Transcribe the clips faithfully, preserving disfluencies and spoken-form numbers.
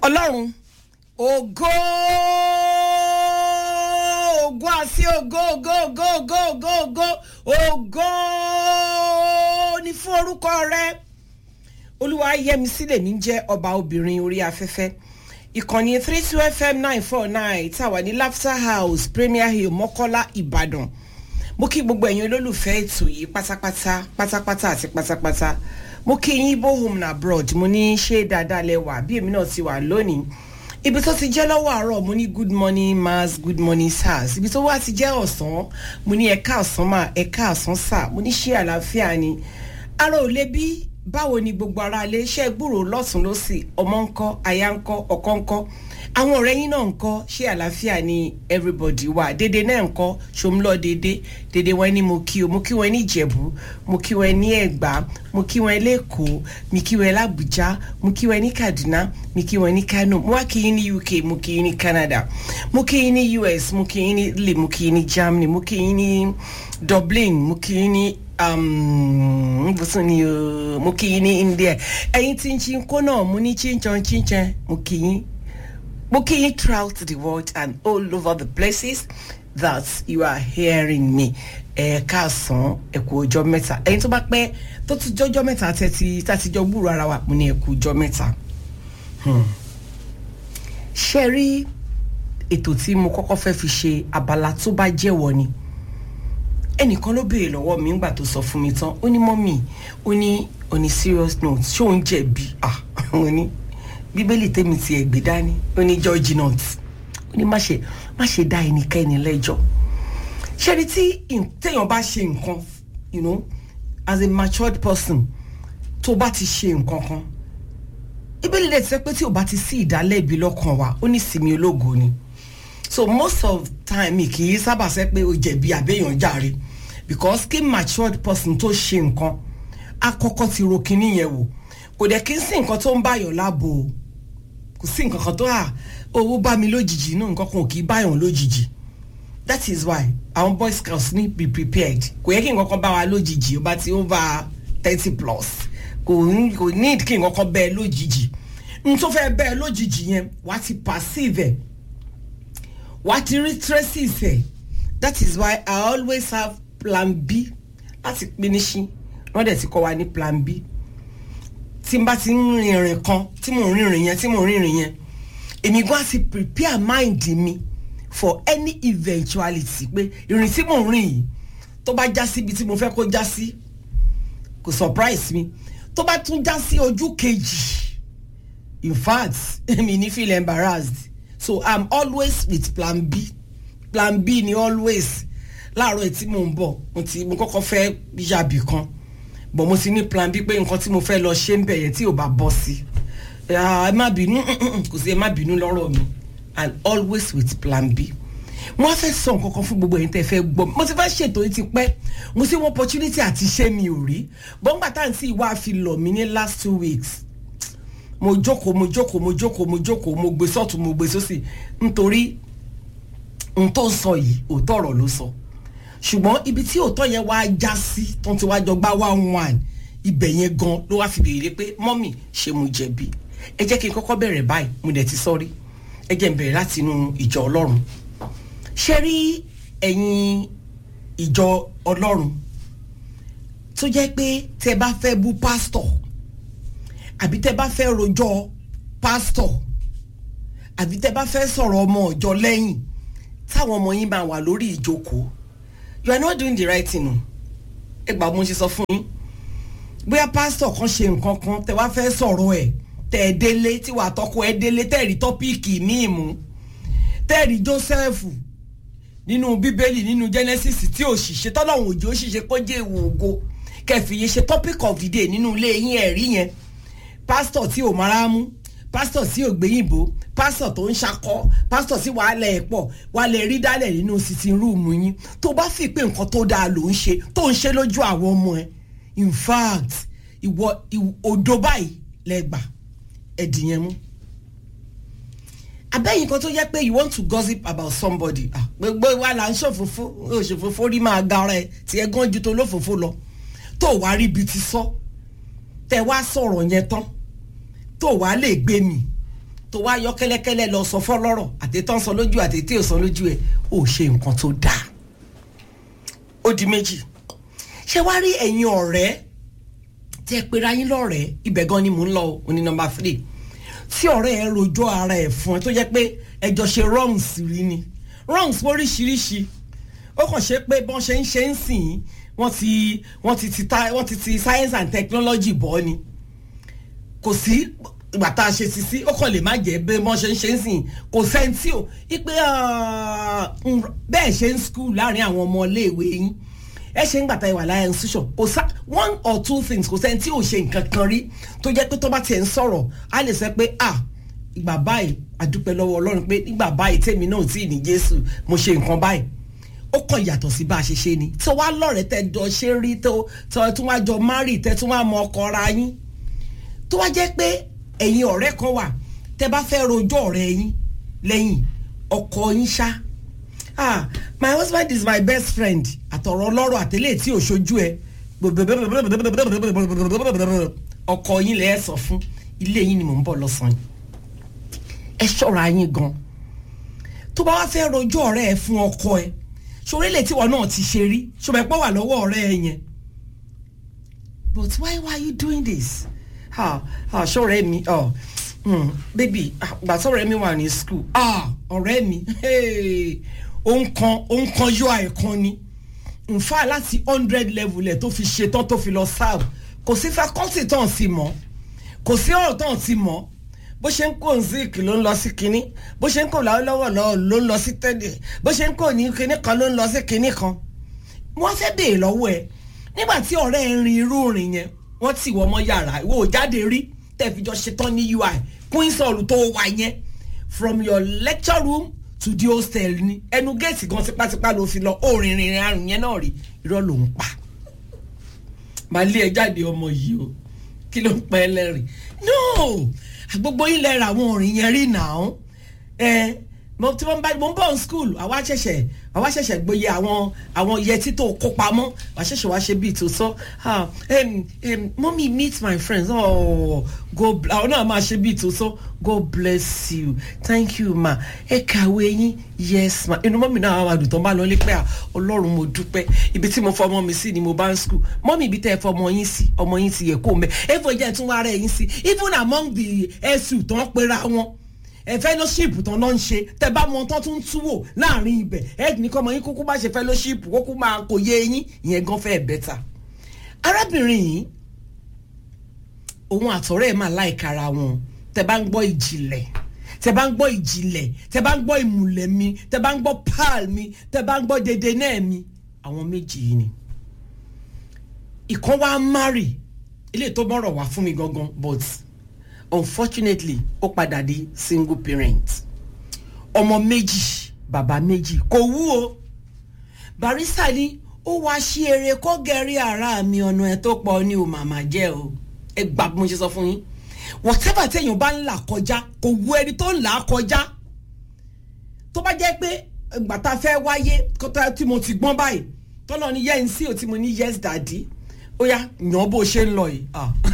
Ọlọ́run ògo ògo àti ògo ògo ògo ògo ògo ògo ògo ní fún orúkọ rẹ. Olúwayẹmisí lèmi jẹ́ ọba obìnrin orí afẹ́fẹ́. Ìkànnì three two F M nine four nine táwa ní Laughter House Premier Hill Mọ́kọ́lá Ìbàdàn. Mo kí gbogbo ẹ̀yin olólùfẹ́ ètò yìí pátápátá pátápátá àti pátápátá. Mo kí yín both home and abroad. Mo ní ṣé dáadáa lẹ́wà bí èmi náà ti wà lónìí. Ibi tó ti jẹ́ lọ́wọ́ àárọ̀ mo ní good morning mass, good morning sirs. Ibi tó wá ti jẹ́ ọ̀sán mo ní ẹ̀ka ọ̀sán mà, ẹ̀ka ọ̀sán sà. Mo ní ṣé àlàáfíà ni. Ara ò lè bí báwo ni gbogbo ara ilé iṣẹ́ gbúrò lọ́tún lọ́sì, ọmọ ńkọ́, aya ńkọ́, ọkọ ńkọ́. Àwọn ọ̀rẹ́ yín náà ńkọ́, ṣé àlàáfíà ni everybody wà. Dédé náà ńkọ́, ṣòmlọ dédé. Dédé wọn ní mo kí o, mo kí wọn ní Ìjẹ̀bú, mo kí wọn ní Ẹ̀gbá, mo kí wọn lÉkòó, mo kí wọn l'Àbújá, mo kí wọn ní Kaduna, mo kí wọn ní Kano, mo wá kí yín ní U K, mo kí yín ní Canada, mo kí yín ní U S, mo kí yín ní Italy, mo kí yín ní Germany, mo kí yín ní Dublin, mo kí yín ní um busuni o, mo kí yín ní India. Ẹ̀yin tí ń chin ko náà mo ní chinchan chinchan, mo kí yín. Mo kí yín throughout the world and all over the places that you are hearing me. Ẹ káàsán, ẹ kú ọjọ́ mẹ́ta. Ẹ̀yin tó bá pẹ́ tó ti jọjọ́ mẹ́ta tẹ́tí tàti jọ gbúrò ara wa mo ní ẹ kú ọjọ́ mẹ́ta. Hmm. Ṣé rí ètò tí mo kọ́kọ́ fẹ́ fi ṣe abala tó bá jẹ́wọ́ ni. Ẹnìkan ló béèrè lọ́wọ́ mi ńgbà tó sọ fún mi tán. Ó ní mọ́mì, ó ní on a serious note, ṣé ó ń jẹ̀bi? Ah, ó ní Bíbélì tèmi ti ẹ gbé dání. Ó ní judge not. Ó ní má ṣe má ṣe dá ẹnikẹ́ni lẹ́jọ́. Ṣé rí tí téèyàn bá ṣe nǹkan, you know, as a matured person, tó bá ti ṣe nǹkan kan, Bíbélì lè sọ pé tí ó bá ti sí ìdálẹ́bi lọ́kàn wa, ó ní ìsinmi ológo ni. So most of time mi kì í sábà sọ pé ó jẹ̀bi àbẹ́yàn jàre, because kí matured person tó ṣe nǹkan àkọ́kọ́ ti ro kíní yẹn wò. Kò dẹ̀ kí n sí nǹkan tó ń báyọ̀ lábo, kò sí nǹkan kan tó à owó bá mi lójijì náà, nǹkan kan kì í báyọ̀ lójijì. That is why our boy scouts need be prepared. Kò yẹ kí nǹkan kan bá wa lójijì ó bá ti over thirty plus. Kò kò need kí nǹkan kan bẹ́ẹ̀ lójijì. N tó fẹ́ bẹ́ẹ̀ lójijì yẹn wá ti perceive ẹ̀, wá ti rí traces ẹ̀. That is why I always have plan B láti pinniṣin. Wọ́n dẹ̀ ti kọ́ wa ní plan B. Tí n bá ti ń rìn ìrìn kan tí mò ń rìn ìrìn yẹn tí mò ń rìn ìrìn yẹn, èmi gan ti prepare mind mi for any eventuality pé ìrìn tí mò ń rìn yìí tó bá já síbi tí mo fẹ́ kó já sí kò surprise mi, tó bá tún já sí ojú kejì, in fact èmi ní feel embarrassed. So I'm always with plan B. Plan B ni always. Láàárọ̀ tí mò ń bọ̀ mo ti mo kọ́kọ́ fẹ́ yàbí kan, but mo ti ní plan B pé nǹkan tí mo fẹ́ lọ ṣe ń bẹ̀yẹ tí ò bá bọ́ sí, ẹ má bínú, kò sí ẹ má bínú lọ́rọ̀ mi, and always with plan B. Mo fẹ́ sọ nǹkan kan fún gbogbo ẹ̀yin tẹ́ fẹ́ gbọ́. Mo ti fẹ́ ṣètò yìí ti pẹ́, mo sì wọ́n opportunity àti ṣe mi ò rí, bọ́ngbà tá à ń tí ìwà fi lọ̀ mí ní last two weeks. Mo jókòó mo jókòó mo jókòó mo jókòó mo gbé sọ́tún mo gbé sósì nítorí n tó ń sọ yìí òótọ́ ọ̀rọ̀ ló sọ. Ṣùgbọ́n ibi tí òótọ́ yẹn wá já sí tó ti wá jọ gbá one one, ibẹ̀ yẹn gan ló wá fi béèrè pé mọ́mì ṣé mo jẹ̀bi. Ẹ jẹ́ kí n kọ́kọ́ bẹ̀rẹ̀ báyìí, mo dẹ̀ ti sọ́rí. Ẹ jẹ́ n bẹ̀rẹ̀ láti inú ìjọ Ọlọ́run. Ṣé rí ẹ̀yin ìjọ Ọlọ́run tó jẹ́ pé tẹ́ bá fẹ́ bú pásítọ̀ àbí tẹ́ bá fẹ́ rojọ́ pásítọ̀ àbí tẹ́ bá fẹ́ sọ̀rọ̀ ọmọ ọjọ́ lẹ́yìn táwọn ọmọ yín máa wà lórí ìjókòó, you are not doing the right thing. Ẹ gbà mo ṣe sọ fún yín, bóyá pásítọ̀ kan ṣe nǹkan kan tẹ́ wá fẹ́ sọ̀rọ̀ ẹ̀, tẹ́ ẹ délé tí wàá tọ́kọ ẹ délé, tẹ́ ẹ rí tọ́píìkì míì mú, tẹ́ ẹ rí Joseph nínú Bíbélì nínú Genesis tí ò ṣìṣe tọ́lọ́hún òjò ó ṣìṣe kó jẹ́ ìwò ògo kẹfì yẹn ṣe topic of the day nínú ilé yín ẹ̀rí yẹn. Pásítọ̀ tí ò mara mú, pásítọ̀ tí ò gbéyìnbó, pásítọ̀ tó ń ṣakọ, pásítọ̀ tí wàá lẹ̀ pọ̀ wàá lè rí dálẹ̀ nínú sitting room yín. Tó bá fi pé nǹkan tó dáa ló ń ṣe tó ń ṣe lójú àwọn ọmọ ẹ, in fact ìwọ òdo báyìí lẹ́gbà ẹ̀dì yẹn mú. Abẹ́yìn kan tó yẹ pé you want to gossip about somebody, gbogbo wa là ń ṣòfófó òṣòfófó rí máa ga ara ẹ tí ẹ gán ju tó lófòfó lọ, tó wá rí ibi ti sọ tẹ wá sọ̀rọ̀ yẹn tán tó wá lè gbé mi tó wá yọ kẹ́lẹ́kẹ́lẹ́ lọ sọ fọ́lọ́rọ̀ àtẹ̀tọ́ sọ lójú àtẹ̀tẹ̀ ò sọ lójú ẹ̀ ó ṣe nǹkan tó dáa. Ó di méjì. Ṣé wá rí ẹ̀yin ọ̀rẹ́ tí ẹ pera yín lọ́rẹ̀ẹ́ ibẹ̀ gan ni mò ń lọ o ní nọ́mbà three. Tí ọ̀rẹ́ ẹ rojọ́ ara ẹ̀ fún ẹ tó jẹ́ pé ẹjọ́ ṣe wrongs rí ni wrongs oríṣiríṣi ó kàn ṣe pé bọ́n ṣe ń ṣe ń sìn wọ́n ti wọ́n ti ti ta wọ́n ti ti science and technology bọ́ ni kò sí ìgbà tá a ṣe sí sí ó kàn lè má jẹ́ bẹ́ẹ̀ bọ́n ṣe ń ṣe ń sìn kò sẹ́ńtì o ipe bẹ́ẹ̀ ṣe ń school láàrin àwọn ọmọ iléèwé yín ẹ ṣe ń gbàtà ìwà láyé institution kò sá one or two things kò sẹ́ni tí ò ṣe nǹkan kan rí tó jẹ́ pé tó bá tiẹ̀ ń sọ̀rọ̀ á lè sọ pé ah ìgbà báyìí àdúpẹ́ lọ́wọ́ Ọlọ́run pé nígbà báyìí tèmi náà tí ì ní Jésù mo ṣe nǹkan báyìí ó kàn yàtọ̀ sí bá a ṣe ṣe ni tó wá lọ́rẹ̀ẹ́ tẹ́ jọ ṣe rí tó tó tún wá jọ márì tẹ́ tún wá mọ ọkọ ara yín tó wá jẹ́ pé ẹ̀yin ọ̀rẹ́ kan wà tẹ́ bá fẹ́ rojọ́ ọ̀rẹ́ yín lẹ́yìn ọkọ yín ṣá ah my husband is my best friend àtọ̀rọ̀ ọlọ́rọ̀ àtẹlẹ́ tí ò ṣojú ẹ ọkọ yín lẹ́ sọ fún ilé yín ni mò ń bọ̀ lọ́sàn-án ẹ ṣọ́ra yín gan tó bá wá fẹ́ rojọ́ ọ̀rẹ́ ẹ fún ọkọ ẹ ṣorílẹ̀ tí wọn náà ti ṣe rí ṣọmọ ẹ̀pọ̀ wà lọ́wọ́ ọ̀rẹ́ ẹ yẹn but why why are you doing this ah ah ṣọ́rẹ́ mi oh hmm, baby gbàtọ́rẹ́ mi wà ní school ah ọ̀rẹ́ mi hey òun kan òun kan yọ àìkan ni nfa láti hundred level ẹ̀ tó fi ṣetán tó fi lọ serve kò sí faculty tán sí mọ́ kò sí ọ̀rọ̀ tán sí mọ́ bó ṣe ń kó zik ló ń lọ sí kinní bó ṣe ń kó lọ́wọ́ lọ́wọ́ ló ń lọ sí tẹ́lẹ̀ bó ṣe ń kó ní kinní kan ló ń lọ sí kinní kan wọ́n fẹ́ béè lọ́wọ́ ẹ̀ nígbà tí ọ̀rẹ́ ẹ̀ ń rin irú rìn yẹn wọ́n tì wọ́n mọ́ yàrá ìwọ ò jáde rí tẹ̀fíjọ́ ṣetán ní U I queen's hall tó wà yẹn from your lecture room to the hostel ni ẹnu gẹ̀ẹ́sì gan tipátipá ló fi lọ ó rìn rìn àrùn yẹn náà rí irọ́ ló ń pa màá lé ẹ jáde ọmọ yìí o kí ló ń pẹ́ ẹlẹ́rìí no gbogbo ilẹ̀ ra àwọn òrìn yẹn rí náà ẹ mo tí wọ́n bá mo ń bọ̀ ní school àwa ṣẹ̀ṣẹ̀ àwa ṣẹ̀ṣẹ̀ gbóyè àwọn àwọn yẹtí tó kó pamọ́ wà ṣẹ̀ṣẹ̀ wá ṣe bíi tó sọ mommy meet my friends oh go àwọn náà máa ṣe bíi tó sọ God bless you thank you ma ẹ kàwé yín yes ma inú mọ́mí náà àwọn àdùtàn bá lọ lé pé ọlọ́run mo dúpẹ́ ibi tí mo fọmọ mi sí ni mo bá ń school mọ́mí ibi tẹ́ ẹ fọmọ yín sí ọmọ yín ti yẹ kó mẹ́ ẹ fọ jẹ́ tún wá rẹ̀ yín sí even among the ẹ̀sùn tó ń pera wọn ẹ fellowship tán náà ń ṣe tẹ́ bá mọ tán tún túwò láàrin ibẹ̀ ẹ ní kọ́ ọmọ yín kúkú bá ṣe fellowship kúkú máa kò yé yín ìyẹn gan fẹ́ bẹ́tà arábìnrin yìí òun àtọ̀rẹ́ ẹ̀ máa láìka ara wọn tẹ́ bá ń gbọ́ ìjìnlẹ̀ tẹ́ bá ń gbọ́ ìjìnlẹ̀ tẹ́ bá ń gbọ́ ìmùlẹ̀ mi tẹ́ bá ń gbọ́ pal mi tẹ́ bá ń gbọ́ dédé náà mi àwọn méjì yìí ni ìkan wá marry ilé tó bọ́rọ̀ wá fún mi gangan but unfortunately ó padà di single parent ọmọ méjì bàbá méjì kò wú o Barrister ni ó wá sí eré kó gẹ̀rí ara mi ọ̀nà ẹ̀ tó pọ̀ ní o màmá jẹ́ o ẹ gbà bí mo ṣe sọ fún yín whatever téèyàn bá ń là kọjá kò wú ẹni tó ń là á kọjá tó bá jẹ́ pé ìgbà tá a fẹ́ wáyé kọ́tà tí mo ti gbọ́n báyìí tọ́lọ́ ni yẹ́n sí ò tí mo ní yes daddy ó yá yàn bó ṣe ń lọ yìí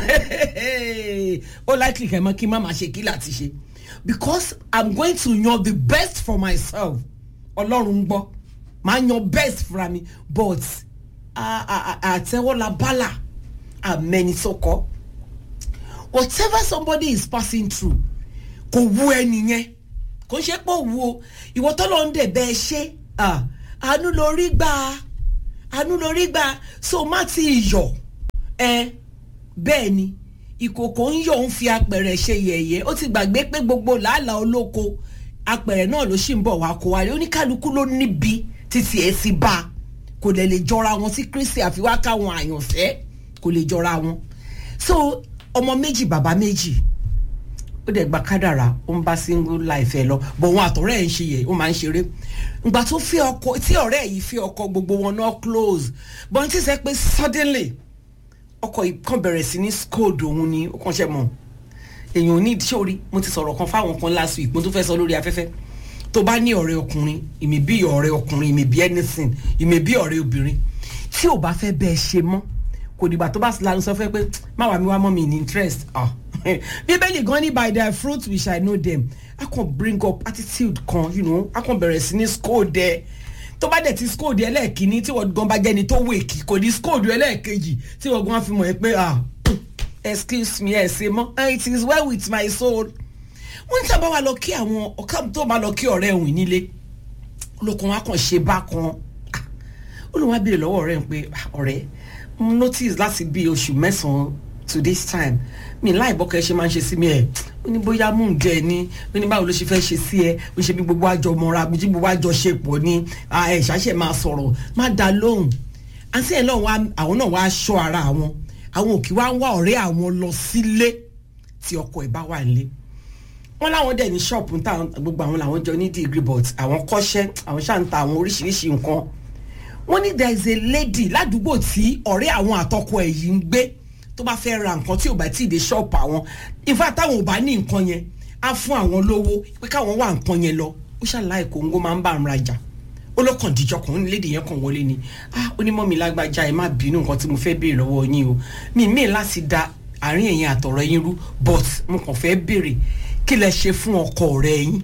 ó likely kẹ́ mọ́ kí má máa ṣe kí láti ṣe because I'm going to yan the best for myself ọlọ́run gbọ́ máa yan best fúnra mi but àtẹ́wọ́lá bálà àmẹ́ni tó kọ́ whatever somebody is passing through kò wú ẹni yẹn kò ṣe pé wú o ìwọ tọ́lọ́ ń dẹ̀ bẹ́ẹ̀ ṣe àánú lórí gbà àánú lórí gbà so má ti yọ̀ ẹ bẹ́ẹ̀ ni ìkòkò ń yọ̀ ń fi apẹ̀rẹ̀ ṣe yẹ̀yẹ́ ó ti gbàgbé pé gbogbo làálàá olóko apẹ̀rẹ̀ náà ló sì ń bọ̀ wá kó wa rí oníkálukú ló níbi títí ẹ̀ sì bá kò lè lè jọra wọn sí Kristi àfiwá káwọn àyànfẹ́ kò lè jọra wọn so ọmọ méjì bàbá méjì ó dẹ̀ gba kádàrá ó ń bá single life ẹ lọ bọ̀ wọn àtọ̀rẹ́ ẹ̀ ń ṣe yẹ ó máa ń ṣeré ìgbà tó fi ọkọ tí ọ̀rẹ́ yìí fi ọkọ gbogbo wọn náà close bọ́n tí sẹ́ pé suddenly ọkọ yìí kàn bẹ̀rẹ̀ sí ní scold òun ni ó kàn ṣe mọ̀ èèyàn ò ní ìdíṣòrí mo ti sọ̀rọ̀ kan fáwọn kan last week mo tún fẹ́ sọ lórí afẹ́fẹ́ tó bá ní ọ̀rẹ́ ọkùnrin ìmì bí ọ̀rẹ́ ọkùnrin ìmì bí anything ìmì bí ọ̀rẹ́ obìnrin tí ò bá fẹ́ bẹ́ẹ̀ ṣe mọ́ kò dìgbà tó bá lanu sọ fẹ́ pé má wà mí wá mọ́ mi ní interest ah bíbélì gan ní by their fruit we shall know them. I can bring up attitude kan, you know, I can bẹ̀rẹ̀ sí ní scold there. Tó bá dẹ̀ ti scold ẹlẹ́ẹ̀kíní tí wọ́n gan bá jẹ́ni tó wéèkì kò ní scold ẹlẹ́ẹ̀kejì tí wọ́n gan fi mọ̀ ẹ́ pé ah excuse me ẹ̀ ṣe mọ́ it is well with my soul. Wọ́n ní sábà wà lọ kí àwọn ọ̀ká tó bá lọ kí ọ̀rẹ́ òun nílé olùkọ́ wa kàn ṣe bákan olùwà béèrè lọ́wọ́ ọ̀rẹ́ ń pé ọ̀rẹ́ mo notice láti bí oṣù mẹ́sàn-án to this time mi láì bọ́kẹ́ ṣe máa ń ṣe sí mi ẹ̀ ó ní bóyá mú un jẹ ní ó ní báwo ló ṣe fẹ́ ṣe sí ẹ ó ṣe bí gbogbo àjọ mọ́ra bí gbogbo àjọ ṣe pọ̀ ní ẹ̀ ṣàṣẹ máa sọ̀rọ̀ má dá lóhùn àti ẹ̀ náà àwọn náà wá aṣọ ara àwọn àwọn òkè wá ń wá ọ̀rẹ́ àwọn lọ sílé tí ọkọ ẹ̀ bá wà nílé wọ́n láwọn dẹ̀ ní ṣọ́ọ̀pù táwọn gbogbo àwọn làwọn jọ ní degree but àwọn kọ́ṣẹ́ àwọn ṣáǹtà àwọn oríṣiríṣi nǹkan wọ́n ní there is a lady ládùúgbò tí ọ̀rẹ́ àwọn àtọkọ ẹ̀ yìí ń gbé tó bá fẹ́ ra nǹkan tí ò bá tí ì dé ṣọ́ọ̀pù àwọn in fact táwọn ò bá ní nǹkan yẹn á fún àwọn lówó pé káwọn wá nǹkan yẹn lọ ó ṣàlàyé kòńgó máa ń bá àmúra jà ó lọ́kàn díjọ kan ó ní lédè yẹn kàn wọlé ni ah ó ní mọ́mi lágbájá ẹ má bínú nǹkan tí mo fẹ́ béèrè lọ́wọ́ yín o mi mí láti da àárín ẹ̀yin àtọ̀rọ̀ yín rú but mo kàn fẹ́ béèrè kí lẹ ṣe fún ọkọ rẹ yín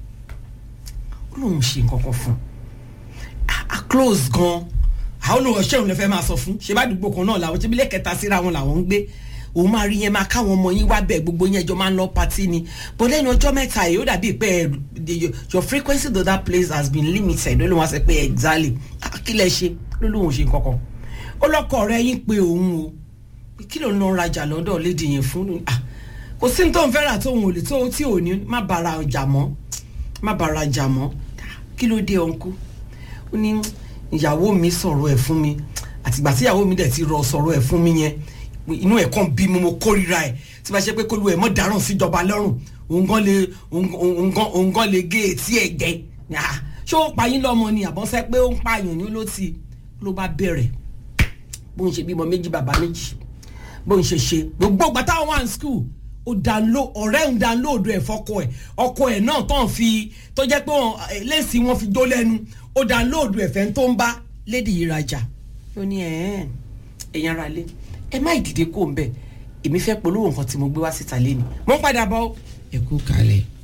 ó lóun ṣe nǹkan kan fún a close gan àwọn olùwọ̀ ṣẹ́hùn lè fẹ́ máa sọ fún ṣe bá dùgbò kan náà làwọn ṣe bí lẹ́kẹ̀ta síra wọn làwọn ń gbé òun máa rí yẹn máa káwọn ọmọ yín wá bẹ́ẹ̀ gbogbo yẹn jọ máa ń lọ pátí ni but lẹ́nu ọjọ́ mẹ́ta yìí ó dàbí pé your frequency to that place has been limited ló ló wá sọ pé exactly kí lẹ ṣe ló lóun ṣe nǹkan kan ó lọ́kọ rẹ yín pé òun o kí ló ń lọ rajà lọ́dọ̀ lédi yẹn fún kò sí ní tó ń fẹ́ rà tó òun ò lè tó tí ò ní má bàrà ọjà mọ́ má bàrà ọjà mọ́ kí ló dé ọ̀nkú ó ní ìyàwó mi sọ̀rọ̀ ẹ̀ fún mi àtìgbà tí ìyàwó mi dẹ̀ ti rọ sọ̀rọ̀ ẹ̀ fún mi yẹn inú ẹ̀ kàn bí mo mo kórìíra ẹ̀ tí bá ṣe pé kólú ẹ̀ mọ́ dáràn síjọba lọ́rùn òun gan lè òun gan lè gé etí ẹ̀ jẹ́ ṣé ó pa yín lọ́mọ ni àbọ̀nsẹ́ pé ó ń pààyàn ní ló ti ló bá bẹ̀rẹ̀ bó ń ṣe bímọ méjì bàbá méjì bó ń ṣe ṣe gbogbo ìgbà táwọn wà ní school ó download ọ̀rẹ́ ń download ẹ̀ fọ́kọ ẹ̀ ọkọ ẹ̀ náà tán fi tó jẹ́ pé lẹ́sìn wọn fi jó lẹ́nu ó download ẹ̀fẹ̀ tó ń bá lédi yìí rajà ó ní ẹ̀ẹ́n ẹ̀yàn ara lé ẹ má ìdìde kó ń bẹ̀ èmi fẹ́ polówó nǹkan tí mo gbé wá síta lé ni mo ń padà bọ̀ ẹ kú kalẹ̀.